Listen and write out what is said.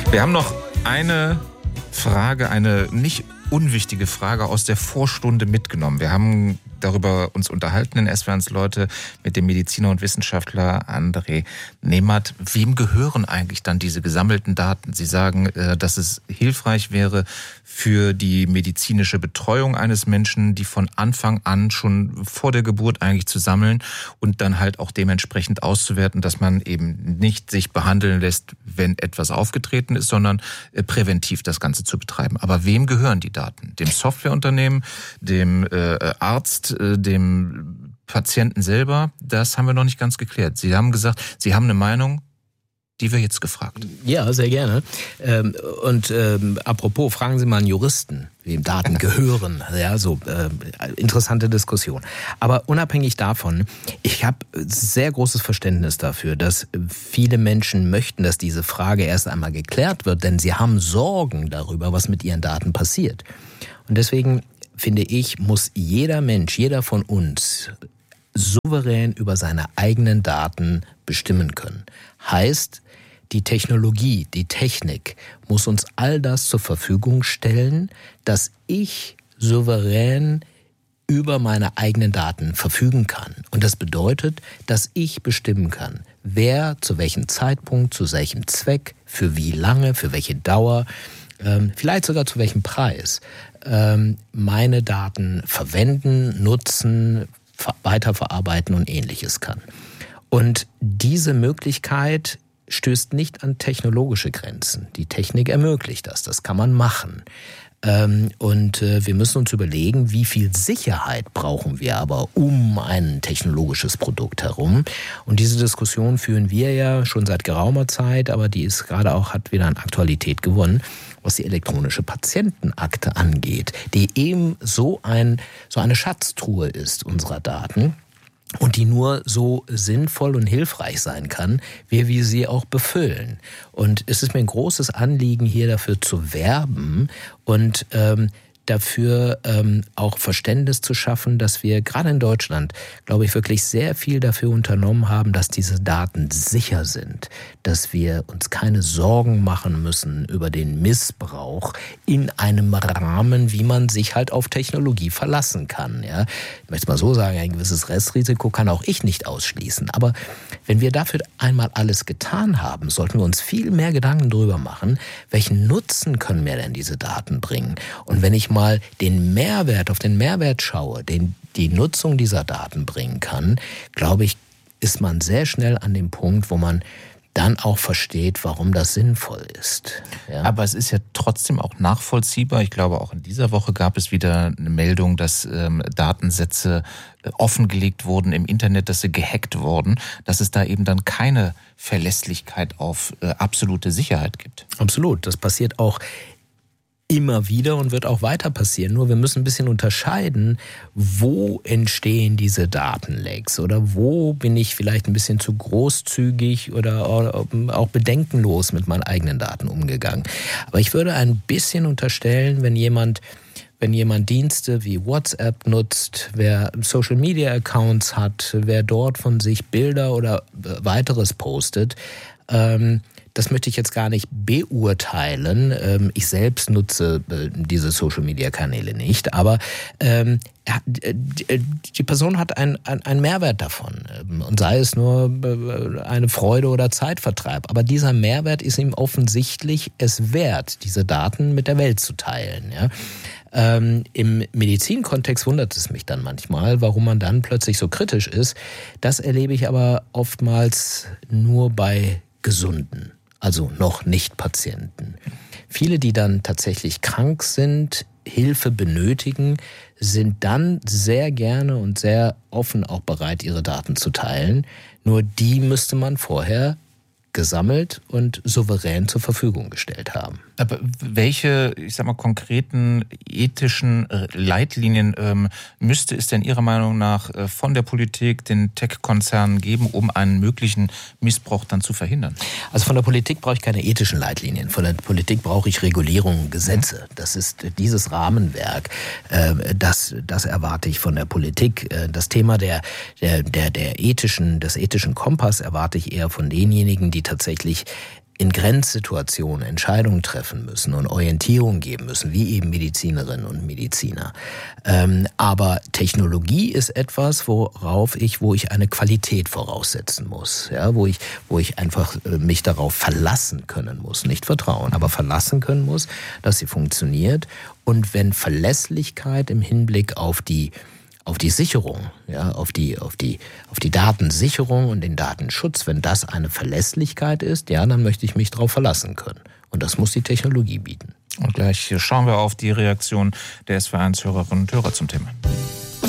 Wir haben noch eine Frage, eine nicht unwichtige Frage aus der Vorstunde mitgenommen. Wir haben darüber uns unterhalten in SWR1 Leute mit dem Mediziner und Wissenschaftler André Nehmert. Wem gehören eigentlich dann diese gesammelten Daten? Sie sagen, dass es hilfreich wäre für die medizinische Betreuung eines Menschen, die von Anfang an schon vor der Geburt eigentlich zu sammeln und dann halt auch dementsprechend auszuwerten, dass man eben nicht sich behandeln lässt, wenn etwas aufgetreten ist, sondern präventiv das Ganze zu betreiben. Aber wem gehören die Daten? Dem Softwareunternehmen, dem Arzt, dem Patienten selber? Das haben wir noch nicht ganz geklärt. Sie haben gesagt, Sie haben eine Meinung, die wir jetzt gefragt. Ja, sehr gerne. Apropos, fragen Sie mal einen Juristen, wem Daten gehören. Ja, interessante Diskussion. Aber unabhängig davon, ich habe sehr großes Verständnis dafür, dass viele Menschen möchten, dass diese Frage erst einmal geklärt wird, denn sie haben Sorgen darüber, was mit ihren Daten passiert. Und deswegen finde ich, muss jeder Mensch, jeder von uns souverän über seine eigenen Daten bestimmen können. Heißt, die Technologie, die Technik muss uns all das zur Verfügung stellen, dass ich souverän über meine eigenen Daten verfügen kann. Und das bedeutet, dass ich bestimmen kann, wer zu welchem Zeitpunkt, zu welchem Zweck, für wie lange, für welche Dauer, vielleicht sogar zu welchem Preis meine Daten verwenden, nutzen, weiterverarbeiten und Ähnliches kann. Und diese Möglichkeit stößt nicht an technologische Grenzen. Die Technik ermöglicht das, das kann man machen. Wir müssen uns überlegen, wie viel Sicherheit brauchen wir aber um ein technologisches Produkt herum. Und diese Diskussion führen wir ja schon seit geraumer Zeit, aber die ist gerade auch, hat wieder an Aktualität gewonnen, was die elektronische Patientenakte angeht, die eben so eine Schatztruhe ist unserer Daten. Und die nur so sinnvoll und hilfreich sein kann, wie wir sie auch befüllen. Und es ist mir ein großes Anliegen, hier dafür zu werben und dafür auch Verständnis zu schaffen, dass wir gerade in Deutschland, glaube ich, wirklich sehr viel dafür unternommen haben, dass diese Daten sicher sind, dass wir uns keine Sorgen machen müssen über den Missbrauch in einem Rahmen, wie man sich halt auf Technologie verlassen kann. Ja? Ich möchte mal so sagen, ein gewisses Restrisiko kann auch ich nicht ausschließen. Aber wenn wir dafür einmal alles getan haben, sollten wir uns viel mehr Gedanken darüber machen, welchen Nutzen können mir denn diese Daten bringen? Und wenn ich mal auf den Mehrwert schaue, den die Nutzung dieser Daten bringen kann, glaube ich, ist man sehr schnell an dem Punkt, wo man dann auch versteht, warum das sinnvoll ist. Ja? Aber es ist ja trotzdem auch nachvollziehbar. Ich glaube, auch in dieser Woche gab es wieder eine Meldung, dass Datensätze offengelegt wurden im Internet, dass sie gehackt wurden, dass es da eben dann keine Verlässlichkeit auf absolute Sicherheit gibt. Absolut, das passiert auch immer wieder und wird auch weiter passieren. Nur wir müssen ein bisschen unterscheiden, wo entstehen diese Datenlecks oder wo bin ich vielleicht ein bisschen zu großzügig oder auch bedenkenlos mit meinen eigenen Daten umgegangen. Aber ich würde ein bisschen unterstellen, wenn jemand Dienste wie WhatsApp nutzt, wer Social-Media-Accounts hat, wer dort von sich Bilder oder weiteres postet, das möchte ich jetzt gar nicht beurteilen. Ich selbst nutze diese Social-Media-Kanäle nicht, aber die Person hat einen Mehrwert davon. Und sei es nur eine Freude oder Zeitvertreib. Aber dieser Mehrwert ist ihm offensichtlich es wert, diese Daten mit der Welt zu teilen. Ja? Im Medizinkontext wundert es mich dann manchmal, warum man dann plötzlich so kritisch ist. Das erlebe ich aber oftmals nur bei Gesunden. Also noch nicht Patienten. Viele, die dann tatsächlich krank sind, Hilfe benötigen, sind dann sehr gerne und sehr offen auch bereit, ihre Daten zu teilen. Nur die müsste man vorher gesammelt und souverän zur Verfügung gestellt haben. Aber welche, konkreten ethischen Leitlinien müsste es denn Ihrer Meinung nach von der Politik, den Tech-Konzernen geben, um einen möglichen Missbrauch dann zu verhindern? Also von der Politik brauche ich keine ethischen Leitlinien. Von der Politik brauche ich Regulierungen, Gesetze. Das ist dieses Rahmenwerk. Das erwarte ich von der Politik. Das Thema des ethischen Kompass erwarte ich eher von denjenigen, die tatsächlich in Grenzsituationen Entscheidungen treffen müssen und Orientierung geben müssen, wie eben Medizinerinnen und Mediziner. Aber Technologie ist etwas, wo ich eine Qualität voraussetzen muss, ja, wo ich einfach mich darauf verlassen können muss, nicht vertrauen, aber verlassen können muss, dass sie funktioniert. Und wenn Verlässlichkeit im Hinblick auf die Sicherung, ja, auf die Datensicherung und den Datenschutz, wenn das eine Verlässlichkeit ist, ja, dann möchte ich mich darauf verlassen können. Und das muss die Technologie bieten. Und gleich schauen wir auf die Reaktion der SWR1-Hörerinnen und Hörer zum Thema.